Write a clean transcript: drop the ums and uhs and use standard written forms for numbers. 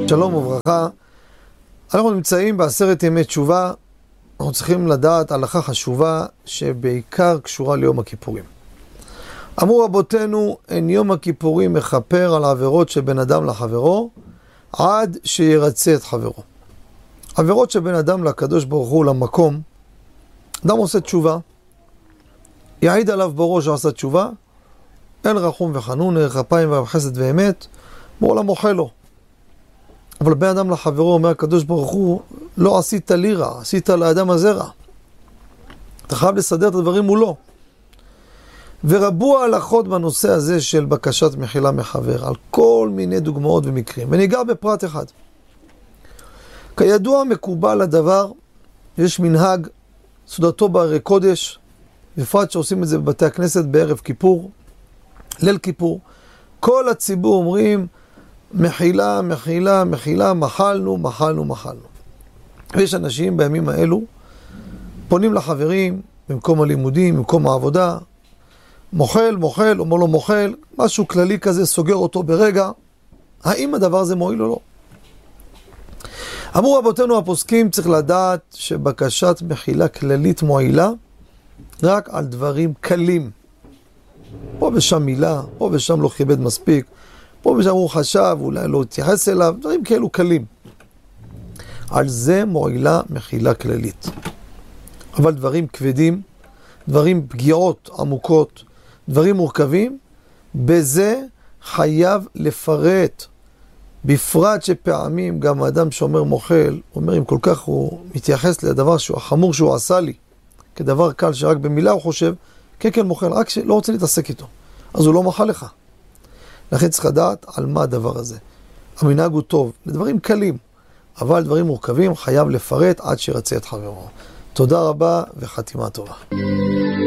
שלום וברכה. אנחנו נמצאים בעשרת ימי תשובה. אנחנו צריכים לדעת הלכה חשובה שבעיקר קשורה ליום הכיפורים. אמרו רבותינו, אין יום הכיפורים מכפר על העבירות שבין אדם לחברו עד שירצה את חברו. עבירות שבין אדם לקדוש ברוך הוא למקום, אדם עושה תשובה, יעיד עליו בורו שעשה תשובה, אין רחום וחנון, ערך אפיים וחסד ואמת, בעולם מוחל לו. אבל בין אדם לחברו אומר הקדוש ברוך הוא, לא עשית לי רע, עשית לאדם הזה רע. אתה חייב לסדר את הדברים מולו. ורבו ההלכות בנושא הזה של בקשת מחילה מחבר, על כל מיני דוגמאות ומקרים. וניגע בפרט אחד. כידוע מקובל הדבר, יש מנהג, סעודתו בהרי קודש, בפרט שעושים את זה בבתי הכנסת בערב כיפור, ליל כיפור. כל הציבור אומרים, מחילה, מחילה, מחילה, מחלנו, מחלנו, מחלנו. ויש אנשים בימים האלו, פונים לחברים, במקום הלימודים, במקום העבודה, מוחל, מוחל, אומר לו מוחל, משהו כללי כזה, סוגר אותו ברגע. האם הדבר הזה מועיל או לא? אמרו רבותינו הפוסקים, צריך לדעת שבקשת מחילה כללית מועילה, רק על דברים קלים. פה ושם מילה, פה ושם לא כיבד מספיק, פה ושם הוא חשב, אולי לא התייחס אליו, דברים כאלו קלים. על זה מועילה מחילה כללית. אבל דברים כבדים, דברים פגיעות עמוקות, דברים מורכבים, בזה חייב לפרט. בפרט שפעמים גם האדם שאומר מוחל, אומר אם כל כך הוא מתייחס לדבר החמור שהוא עשה לי, כדבר קל שרק במילה הוא חושב, כן כן מוחל, רק שלא רוצה להתעסק איתו. אז הוא לא מחל לך. לכן צריך לדעת על מה הדבר הזה. המנהג הוא טוב, לדברים קלים, אבל דברים מורכבים חייב לפרט עד שירצה את חברו. תודה רבה וחתימה טובה.